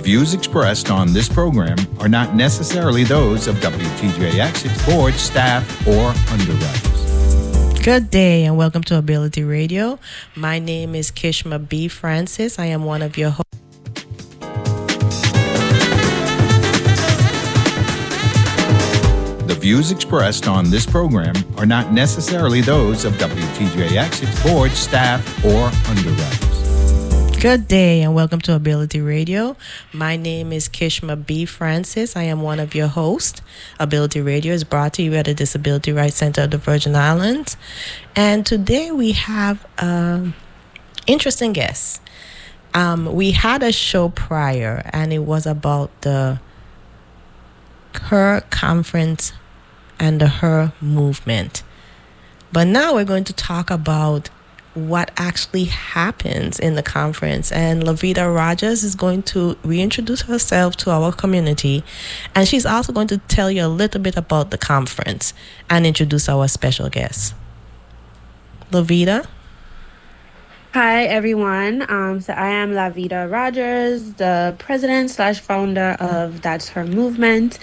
views expressed on this program are not necessarily those of WTJX, its board, staff, or underwriters. Good day and welcome to Ability Radio. My name is Kishma B. Francis. I am one of your hosts. The views expressed on this program are not necessarily those of WTJX, its board, staff, or underwriters. Good day and welcome to Ability Radio. My name is Kishma B. Francis. I am one of your hosts. Ability Radio is brought to you at the Disability Rights Center of the Virgin Islands. And today we have an interesting guest. We had a show prior and it was about the Her Conference and the Her Movement. But now we're going to talk about what actually happens in the conference. And Lavita Rogers is going to reintroduce herself to our community. And she's also going to tell you a little bit about the conference and introduce our special guest. Lavita? Hi, everyone. So I am Lavita Rogers, the president/founder of That's Her Movement.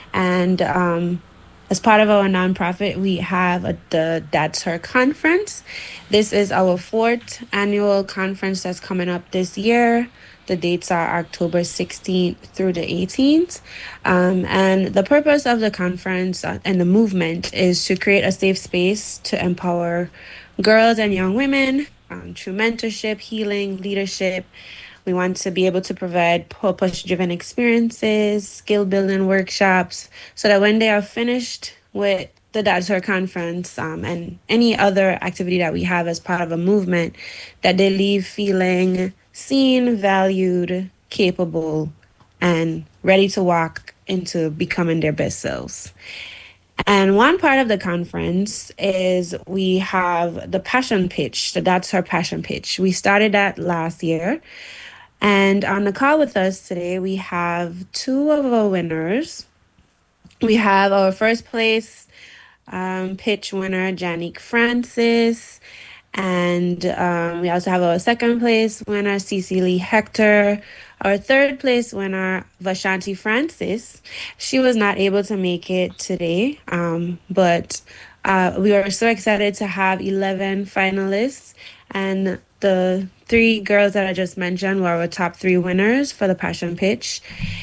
And as part of our nonprofit, we have the That's Her Conference. This is our 4th annual conference that's coming up this year. The dates are October 16th through the 18th. And the purpose of the conference and the movement is to create a safe space to empower girls and young women through mentorship, healing, leadership. We want to be able to provide purpose-driven experiences, skill-building workshops, so that when they are finished with the That's Her Conference and any other activity that we have as part of a movement, that they leave feeling seen, valued, capable, and ready to walk into becoming their best selves. And one part of the conference is we have the passion pitch, the That's Her passion pitch. We started that last year. And on the call with us today, we have 2 of our winners. We have our first place pitch winner, Janique Francis. And we also have our second place winner, Cecily Hector. Our third place winner, Vashanti Francis. She was not able to make it today, but we were so excited to have 11 finalists. And the 3 girls that I just mentioned were our top 3 winners for the passion pitch.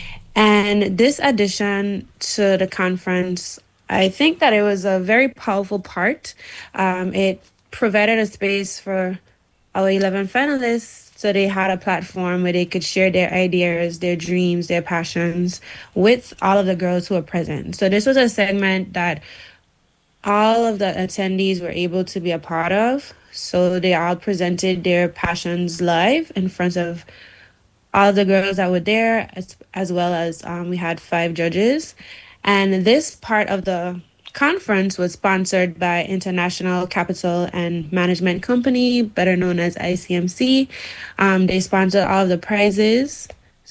And this addition to the conference, I think that it was a very powerful part. It provided a space for our 11 finalists, so they had a platform where they could share their ideas, their dreams, their passions with all of the girls who were present. So this was a segment that all of the attendees were able to be a part of. So they all presented their passions live in front of all the girls that were there, as well as we had 5 judges. And this part of the conference was sponsored by International Capital and Management Company, better known as ICMC. They sponsored all of the prizes.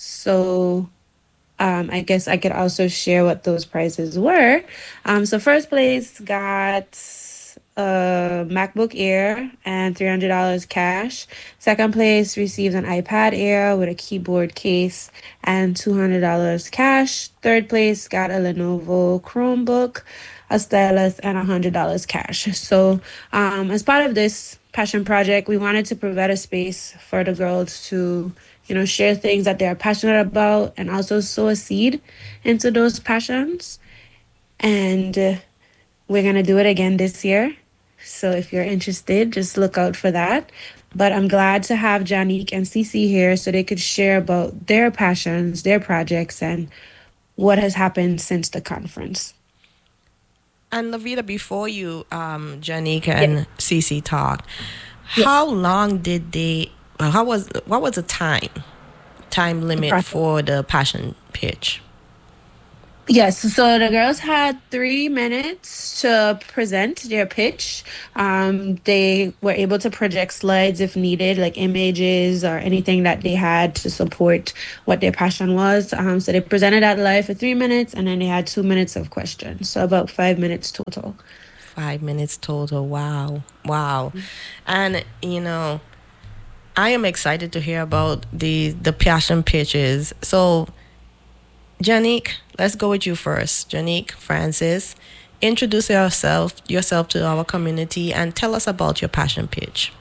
So I guess I could also share what those prizes were. So first place got a MacBook Air and $300 cash. Second place received an iPad Air with a keyboard case and $200 cash. Third place got a Lenovo Chromebook, a stylus, and $100 cash. So as part of this passion project, we wanted to provide a space for the girls to, share things that they're passionate about and also sow a seed into those passions. And we're going to do it again this year. So if you're interested, just look out for that. But I'm glad to have Janique and Cece here so they could share about their passions, their projects, and what has happened since the conference. And Lavita, before you, Janique and Cece talked, how long did what was the time limit for the passion pitch? Yes, so the girls had 3 minutes to present their pitch. They were able to project slides if needed, like images or anything that they had to support what their passion was. So they presented that live for 3 minutes, and then they had 2 minutes of questions, so about 5 minutes total. 5 minutes total. Wow. And I am excited to hear about the passion pitches. So, Janique, let's go with you first. Janique Francis, introduce yourself to our community and tell us about your passion pitch.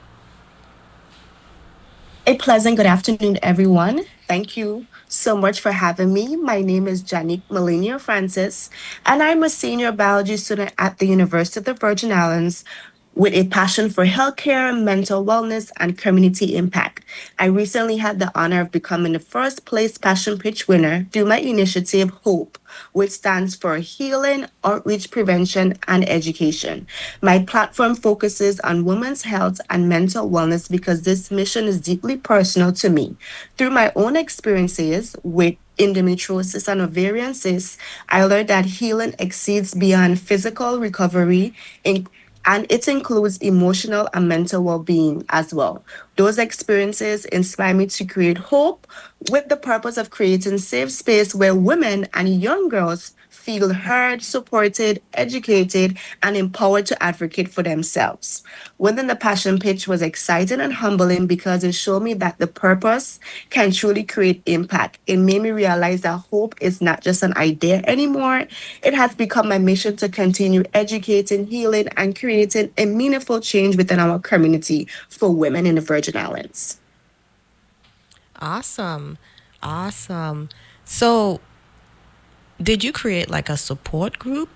A pleasant good afternoon, everyone. Thank you so much for having me. My name is Janique Melania Francis, and I'm a senior biology student at the University of the Virgin Islands with a passion for healthcare, mental wellness, and community impact. I recently had the honor of becoming the first place Passion Pitch winner through my initiative, HOPE, which stands for Healing, Outreach, Prevention, and Education. My platform focuses on women's health and mental wellness because this mission is deeply personal to me. Through my own experiences with endometriosis and ovarian cysts, I learned that healing exceeds beyond physical recovery, and it includes emotional and mental well being as well. Those experiences inspire me to create hope with the purpose of creating safe space where women and young girls feel heard, supported, educated, and empowered to advocate for themselves. Winning the passion pitch was exciting and humbling because it showed me that the purpose can truly create impact. It made me realize that hope is not just an idea anymore. It has become my mission to continue educating, healing, and creating a meaningful change within our community for women in the Virgin Islands. Awesome. Awesome. So, did you create like a support group?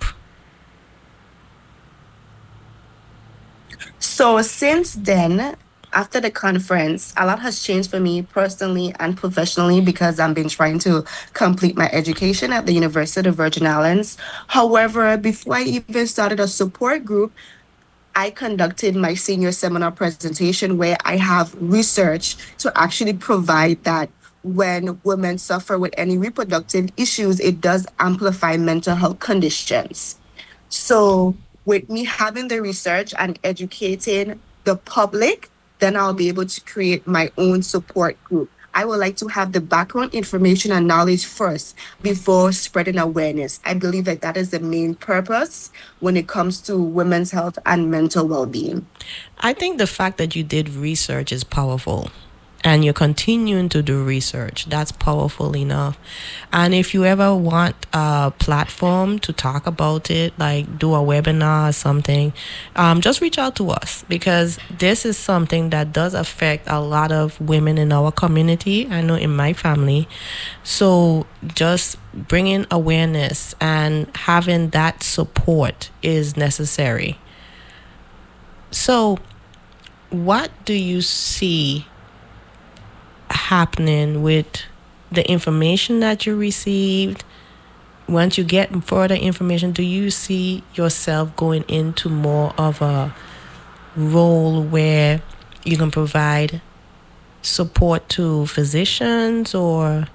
So since then, after the conference, a lot has changed for me personally and professionally because I've been trying to complete my education at the University of the Virgin Islands. However, before I even started a support group, I conducted my senior seminar presentation where I have research to actually provide that when women suffer with any reproductive issues, it does amplify mental health conditions. So, with me having the research and educating the public, then I'll be able to create my own support group. I would like to have the background information and knowledge first before spreading awareness. I believe that that is the main purpose when it comes to women's health and mental well being. I think the fact that you did research is powerful and you're continuing to do research. That's powerful enough. And if you ever want a platform to talk about it, like do a webinar or something, just reach out to us because this is something that does affect a lot of women in our community. I know in my family. So just bringing awareness and having that support is necessary. So, what do you see happening with the information that you received? Once you get further information, do you see yourself going into more of a role where you can provide support to physicians or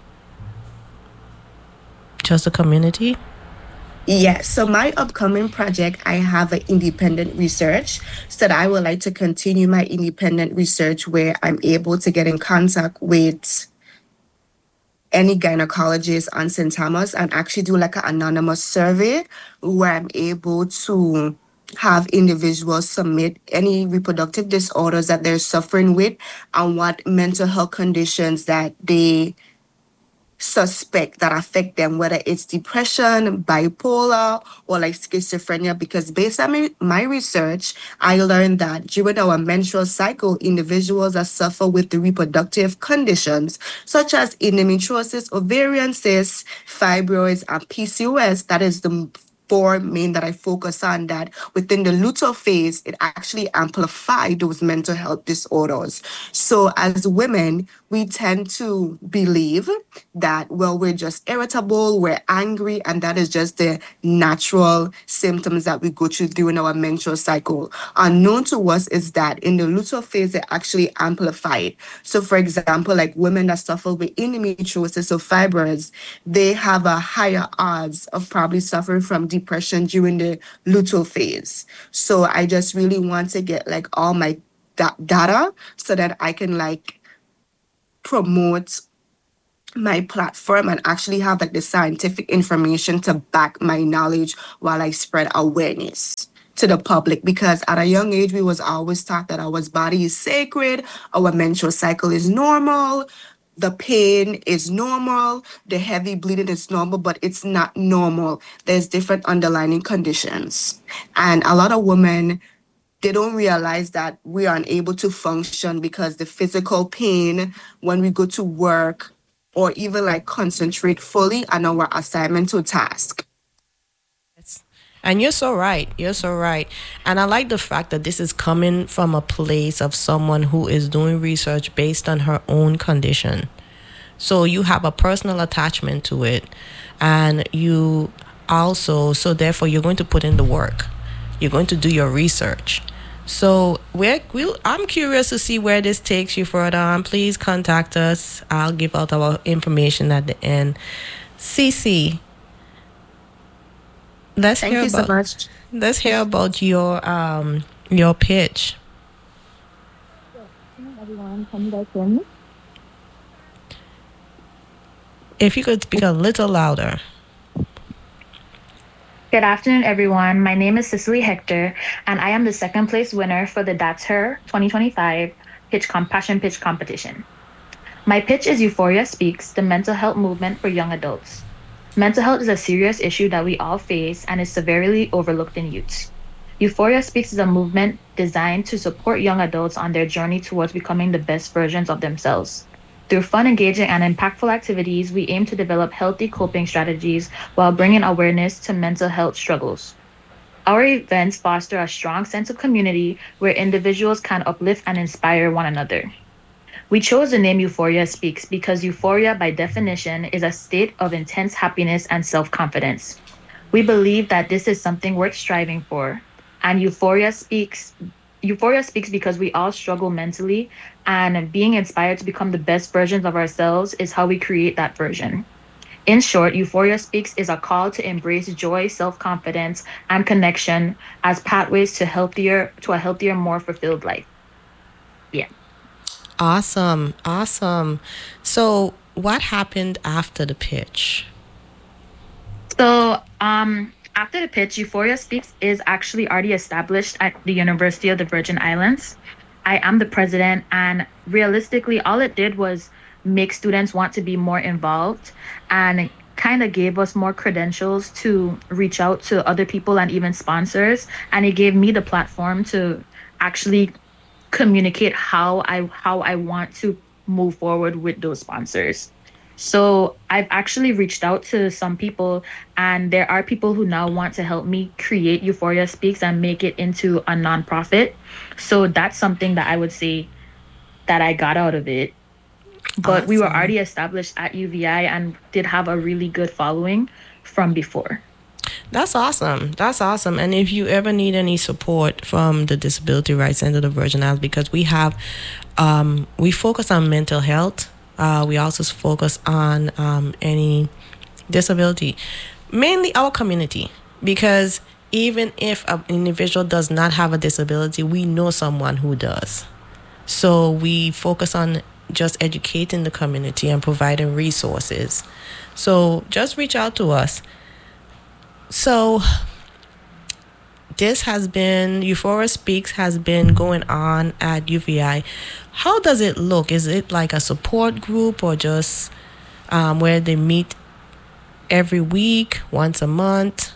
just the community? Yes, so my upcoming project, I have an independent research. So that I would like to continue my independent research where I'm able to get in contact with any gynecologist on St. Thomas and actually do like an anonymous survey where I'm able to have individuals submit any reproductive disorders that they're suffering with and what mental health conditions that they suspect that affect them, whether it's depression, bipolar, or like schizophrenia. Because based on my research, I learned that during our menstrual cycle, individuals that suffer with the reproductive conditions, such as endometriosis, ovarian cysts, fibroids, and PCOS, that is the four main that I focus on, that within the luteal phase, it actually amplified those mental health disorders. So as women, we tend to believe that, well, we're just irritable, we're angry, and that is just the natural symptoms that we go through during our menstrual cycle. Unknown to us is that in the luteal phase, they actually amplify it. So for example, like women that suffer with endometriosis or fibroids, they have a higher odds of probably suffering from depression during the luteal phase. So I just really want to get like all my data so that I can like promote my platform and actually have like the scientific information to back my knowledge while I spread awareness to the public, because at a young age we was always taught that our body is sacred, our menstrual cycle is normal, the pain is normal, the heavy bleeding is normal, but it's not normal. There's different underlying conditions. And a lot of women, they don't realize that we are unable to function because the physical pain when we go to work or even like concentrate fully on our assignment or task. And you're so right. You're so right. And I like the fact that this is coming from a place of someone who is doing research based on her own condition. So you have a personal attachment to it. And you also, so therefore, you're going to put in the work. You're going to do your research. So I'm curious to see where this takes you further on. Please contact us. I'll give out our information at the end. CC. Thank you so much. Let's hear about your pitch. Everyone, can you guys hear me? If you could speak a little louder. Good afternoon, everyone. My name is Cicely Hector, and I am the second place winner for the That's Her 2025 Passion Pitch Competition. My pitch is Euphoria Speaks, the mental health movement for young adults. Mental health is a serious issue that we all face and is severely overlooked in youths. Euphoria Speaks is a movement designed to support young adults on their journey towards becoming the best versions of themselves. Through fun, engaging, and impactful activities, we aim to develop healthy coping strategies while bringing awareness to mental health struggles. Our events foster a strong sense of community where individuals can uplift and inspire one another. We chose the name Euphoria Speaks because euphoria, by definition, is a state of intense happiness and self-confidence. We believe that this is something worth striving for, and Euphoria Speaks because we all struggle mentally, and being inspired to become the best versions of ourselves is how we create that version. In short, Euphoria Speaks is a call to embrace joy, self-confidence, and connection as pathways to a healthier, more fulfilled life. Yeah. Awesome. So what happened after the pitch? So after the pitch, Euphoria Speaks is actually already established at the University of the Virgin Islands. I am the president, and realistically, all it did was make students want to be more involved and kind of gave us more credentials to reach out to other people and even sponsors. And it gave me the platform to actually communicate how I want to move forward with those sponsors. So I've actually reached out to some people, and there are people who now want to help me create Euphoria Speaks and make it into a nonprofit. So that's something that I would say that I got out of it. But Awesome. We were already established at UVI and did have a really good following from before. That's awesome. And if you ever need any support from the Disability Rights Center of the Virgin Islands, because we have, we focus on mental health. We also focus on any disability, mainly our community, because even if an individual does not have a disability, we know someone who does. So we focus on just educating the community and providing resources. So just reach out to us. So this has been, Euphoria Speaks has been going on at UVI. How does it look? Is it like a support group, or just where they meet every week, once a month?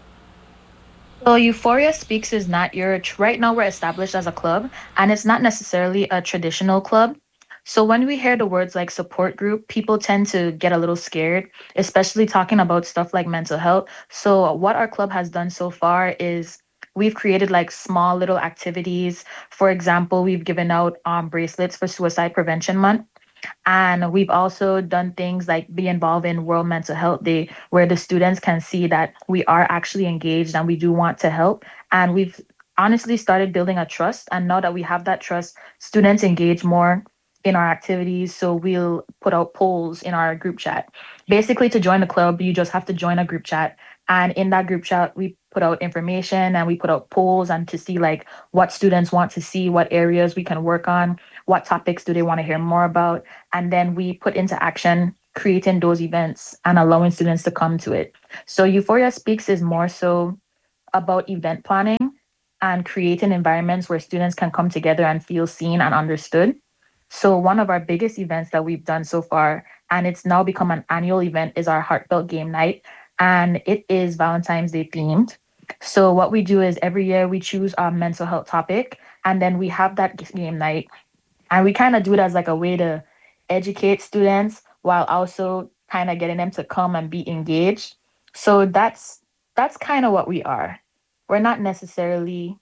So Euphoria Speaks is not right now we're established as a club, and it's not necessarily a traditional club. So when we hear the words like support group, people tend to get a little scared, especially talking about stuff like mental health. So what our club has done so far is we've created like small little activities. For example, we've given out bracelets for Suicide Prevention Month. And we've also done things like be involved in World Mental Health Day, where the students can see that we are actually engaged and we do want to help. And we've honestly started building a trust. And now that we have that trust, students engage more in our activities. So we'll put out polls in our group chat. Basically, to join the club, you just have to join a group chat. And in that group chat, we put out information and we put out polls and to see like what students want to see, what areas we can work on, what topics do they want to hear more about. And then we put into action creating those events and allowing students to come to it. So Euphoria Speaks is more so about event planning and creating environments where students can come together and feel seen and understood. So one of our biggest events that we've done so far, and it's now become an annual event, is our Heartfelt Game Night. And it is Valentine's Day themed. So what we do is every year we choose a mental health topic, and then we have that game night. And we kind of do it as like a way to educate students while also kind of getting them to come and be engaged. So that's kind of what we are. We're not necessarily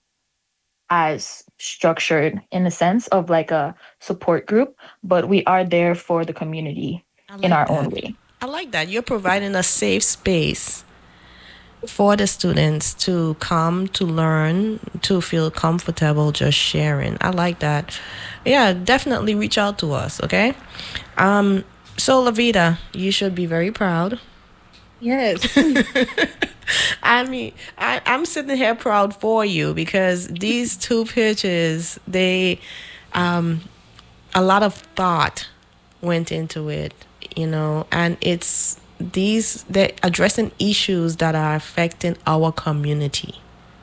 as structured in the sense of like a support group, but we are there for the community in our own way. I like that. You're providing a safe space for the students to come, to learn, to feel comfortable just sharing. I like that. Yeah, definitely reach out to us, okay? So, Lavita, you should be very proud. Yes. I mean, I'm sitting here proud for you because these two pitches, they, a lot of thought went into it, you know, and they're addressing issues that are affecting our community.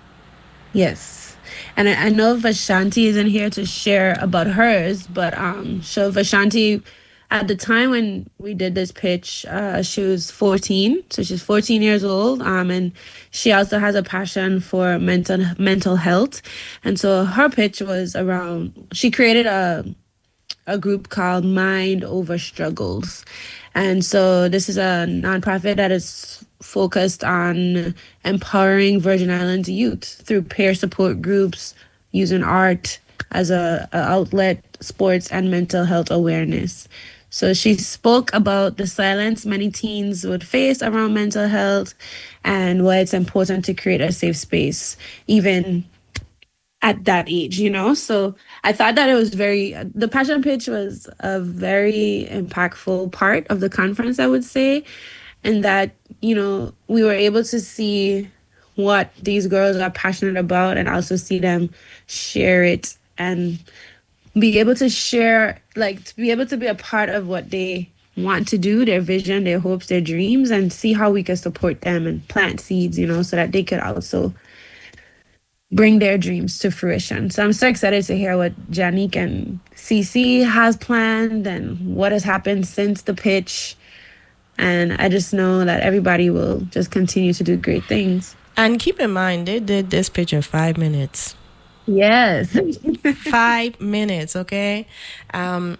Yes. And I know Vashanti isn't here to share about hers, but so Vashanti, at the time when we did this pitch, she was 14, so she's 14 years old, and she also has a passion for mental health. And so her pitch was around, she created a group called Mind Over Struggles. And so this is a nonprofit that is focused on empowering Virgin Islands youth through peer support groups, using art as a outlet, sports, and mental health awareness. So she spoke about the silence many teens would face around mental health and why it's important to create a safe space, even at that age, you know? So I thought that it was the passion pitch was a very impactful part of the conference, I would say, and that, you know, we were able to see what these girls are passionate about and also see them share it and be able to share, like, to be able to be a part of what they want to do, their vision, their hopes, their dreams, and see how we can support them and plant seeds, you know, so that they could also bring their dreams to fruition. So I'm so excited to hear what Janique and CC has planned and what has happened since the pitch. And I just know that everybody will just continue to do great things. And keep in mind, they did this pitch in 5 minutes. Yes. 5 minutes, okay? We're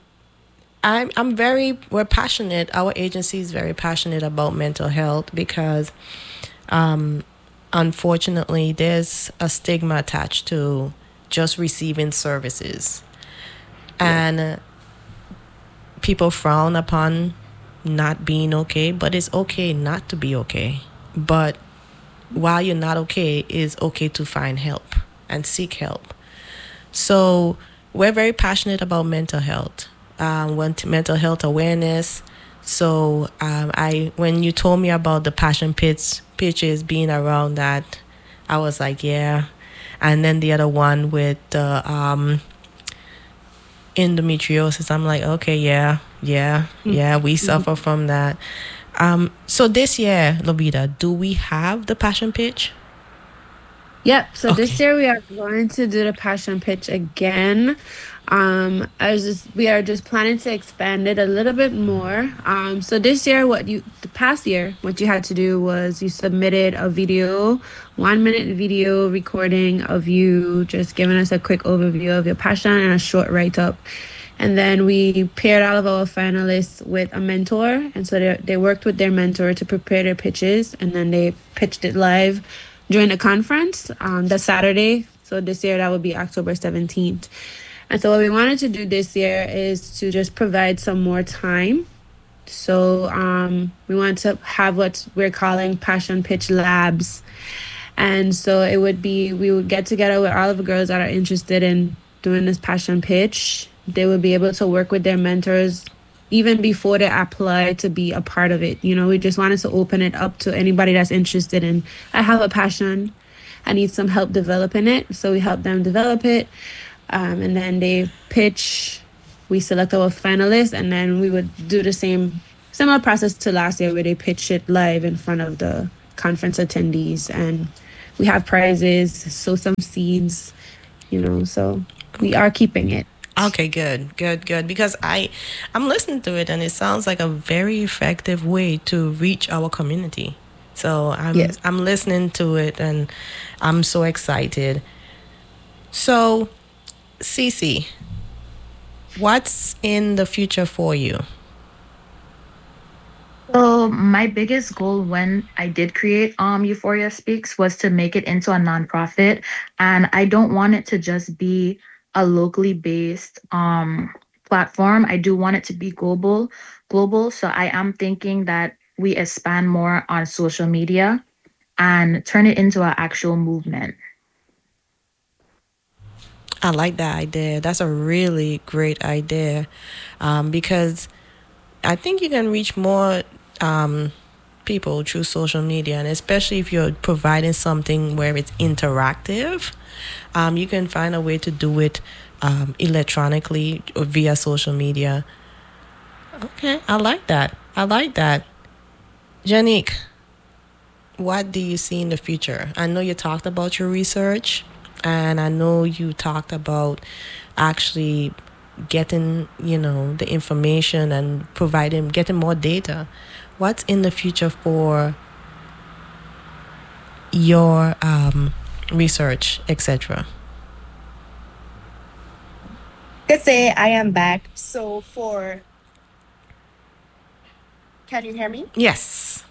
passionate. Our agency is very passionate about mental health because unfortunately there's a stigma attached to just receiving services. And people frown upon not being okay, but it's okay not to be okay. But while you're not okay, it's okay to find help and seek help. So we're very passionate about mental health, mental health awareness. So when you told me about the passion pitches being around that, I was like, yeah. And then the other one with the endometriosis, I'm like, okay, yeah, we suffer from that. So this year, Lavita, do we have the passion pitch? Yep. So this year we are going to do the passion pitch again. We are just planning to expand it a little bit more. So this year, the past year, what you had to do was you submitted a video, 1 minute video recording of you just giving us a quick overview of your passion and a short write-up. And then we paired all of our finalists with a mentor. And so they worked with their mentor to prepare their pitches. And then they pitched it live during the conference the Saturday. So this year, that would be October 17th. And so what we wanted to do this year is to just provide some more time. So we want to have what we're calling Passion Pitch Labs. And so it would be, we would get together with all of the girls that are interested in doing this passion pitch. They would be able to work with their mentors even before they apply to be a part of it. You know, we just wanted to open it up to anybody that's interested in, I have a passion, I need some help developing it. So we help them develop it. And then they pitch, we select our finalists, and then we would do the similar process to last year where they pitch it live in front of the conference attendees and we have prizes, sow some seeds, so we are keeping it. Okay, good. Because I'm listening to it, and it sounds like a very effective way to reach our community. So I'm listening to it, and I'm so excited. So, Cece, what's in the future for you? So my biggest goal when I did create Euphoria Speaks was to make it into a nonprofit, and I don't want it to just be a locally based platform. I do want it to be global. So I am thinking that we expand more on social media and turn it into an actual movement. I like that idea. That's a really great idea, because I think you can reach more people through social media, and especially if you're providing something where it's interactive, you can find a way to do it electronically or via social media. Okay, I like that. Janique, what do you see in the future? I know you talked about your research, and I know you talked about actually getting, the information and getting more data. What's in the future for your research, etc.? Good day, I am back. So can you hear me? Yes.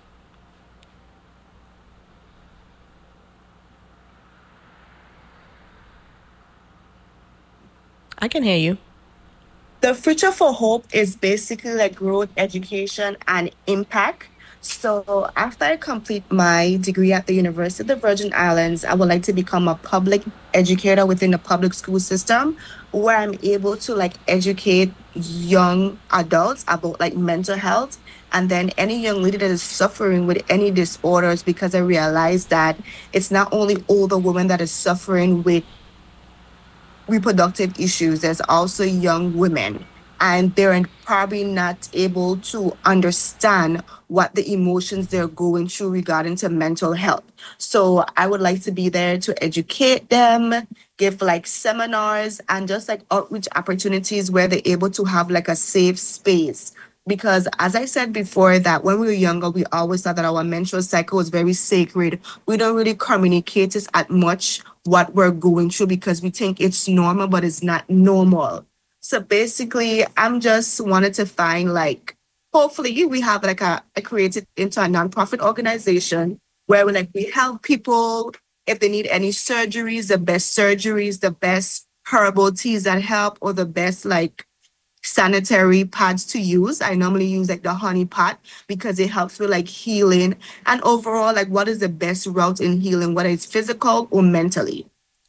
I can hear you. The future for Hope is basically like growth, education, and impact. So after I complete my degree at the University of the Virgin Islands, I would like to become a public educator within the public school system, where I'm able to like educate young adults about like mental health, and then any young lady that is suffering with any disorders, because I realized that it's not only older women that is suffering with reproductive issues, there's also young women, and they're probably not able to understand what the emotions they're going through regarding to mental health. So I would like to be there to educate them, give like seminars and just like outreach opportunities where they're able to have like a safe space. Because as I said before, that when we were younger, we always thought that our menstrual cycle was very sacred. We don't really communicate it at much what we're going through because we think it's normal, but it's not normal. So basically, I'm just wanted to find like, hopefully we have like a created into a nonprofit organization where we help people if they need any surgeries, the best herbal teas that help, or the best like sanitary pads to use. I normally use like the honey pot because it helps with like healing and overall like what is the best route in healing, whether it's physical or mentally.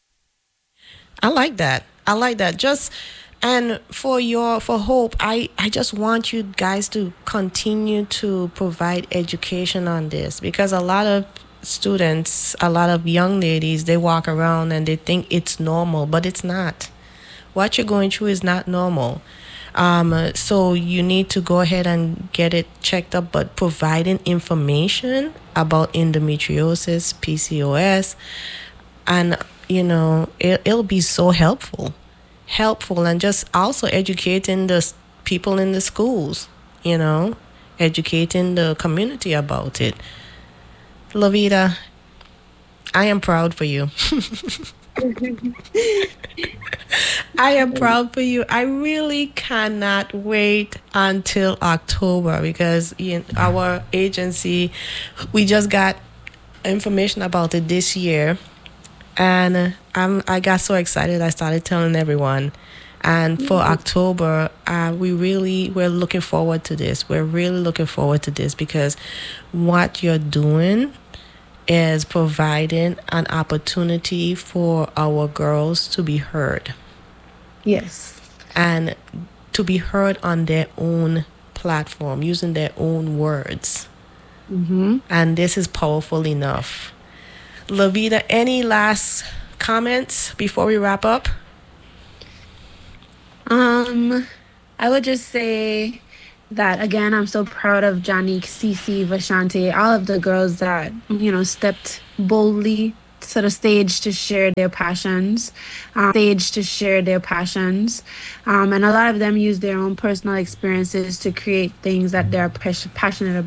I like that. Just and for Hope, I just want you guys to continue to provide education on this, because a lot of students, a lot of young ladies, they walk around and they think it's normal, but it's not. What you're going through is not normal. So you need to go ahead and get it checked up, but providing information about endometriosis, PCOS, and it'll be so helpful, and just also educating the people in the schools, educating the community about it. Lavita, I am proud for you. I am proud for you. I really cannot wait until October, because our agency, we just got information about it this year, and I got so excited. I started telling everyone. And for October, we're looking forward to this. We're really looking forward to this, because what you're doing is providing an opportunity for our girls to be heard. Yes. And to be heard on their own platform, using their own words. Mm-hmm. And this is powerful enough. Lavita, any last comments before we wrap up? I would just say that, again, I'm so proud of Janique, Cece, Vashante, all of the girls that, stepped boldly to the stage to share their passions, and a lot of them use their own personal experiences to create things that they're passionate